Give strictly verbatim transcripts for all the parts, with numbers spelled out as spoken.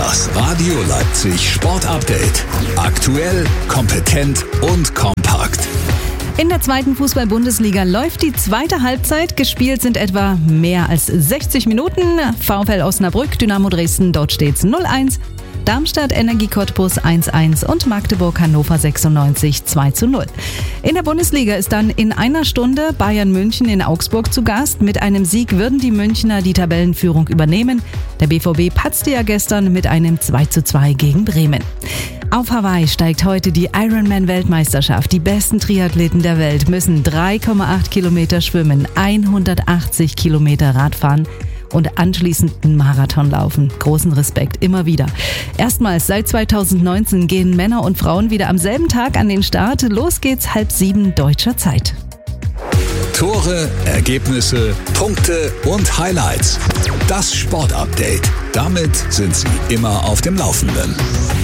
Das Radio Leipzig Sport Update. Aktuell, kompetent und kompakt. In der zweiten Fußball-Bundesliga läuft die zweite Halbzeit. Gespielt sind etwa mehr als sechzig Minuten. VfL Osnabrück, Dynamo Dresden, dort steht's null eins. Darmstadt, Energie Cottbus eins eins und Magdeburg, Hannover sechsundneunzig zwei zu null. In der Bundesliga ist dann in einer Stunde Bayern München in Augsburg zu Gast. Mit einem Sieg würden die Münchner die Tabellenführung übernehmen. Der B V B patzte ja gestern mit einem zwei zu zwei gegen Bremen. Auf Hawaii steigt heute die Ironman-Weltmeisterschaft. Die besten Triathleten der Welt müssen drei Komma acht Kilometer schwimmen, hundertachtzig Kilometer Radfahren und anschließend einen Marathon laufen. Großen Respekt, immer wieder. Erstmals seit zweitausendneunzehn gehen Männer und Frauen wieder am selben Tag an den Start. Los geht's halb sieben deutscher Zeit. Tore, Ergebnisse, Punkte und Highlights. Das Sportupdate. Damit sind Sie immer auf dem Laufenden.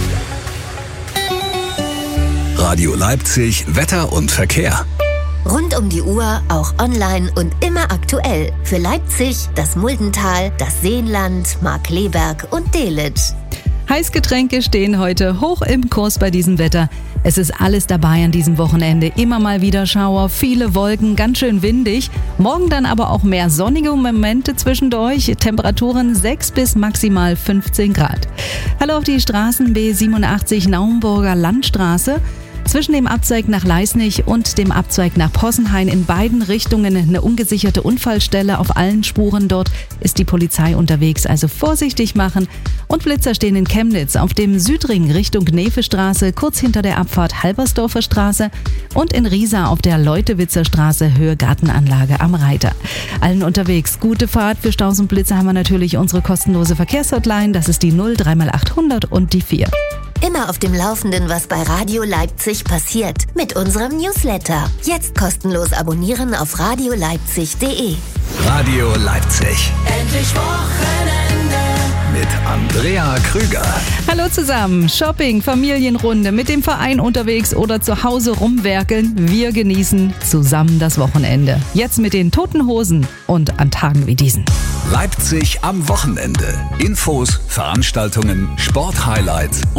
Radio Leipzig, Wetter und Verkehr. Rund um die Uhr, auch online und immer aktuell. Für Leipzig, das Muldental, das Seenland, Markkleeberg und Delitzsch. Heißgetränke stehen heute hoch im Kurs bei diesem Wetter. Es ist alles dabei an diesem Wochenende. Immer mal wieder Schauer, viele Wolken, ganz schön windig. Morgen dann aber auch mehr sonnige Momente zwischendurch. Temperaturen sechs bis maximal fünfzehn Grad. Hallo auf die Straßen B siebenundachtzig Naumburger Landstraße. Zwischen dem Abzweig nach Leisnig und dem Abzweig nach Possenhain in beiden Richtungen eine ungesicherte Unfallstelle. Auf allen Spuren dort ist die Polizei unterwegs, also vorsichtig machen. Und Blitzer stehen in Chemnitz auf dem Südring Richtung Gnefestraße, kurz hinter der Abfahrt Halbersdorfer Straße und in Riesa auf der Leutewitzer Straße Höhe Gartenanlage am Reiter. Allen unterwegs gute Fahrt. Für Staus und Blitzer haben wir natürlich unsere kostenlose Verkehrshotline. Das ist die null drei mal achthundert und die vier. Immer auf dem Laufenden, was bei Radio Leipzig passiert. Mit unserem Newsletter. Jetzt kostenlos abonnieren auf radio leipzig punkt de. Radio Leipzig. Endlich Wochenende. Mit Andrea Krüger. Hallo zusammen. Shopping, Familienrunde, mit dem Verein unterwegs oder zu Hause rumwerkeln. Wir genießen zusammen das Wochenende. Jetzt mit den Toten Hosen und an Tagen wie diesen. Leipzig am Wochenende. Infos, Veranstaltungen, Sporthighlights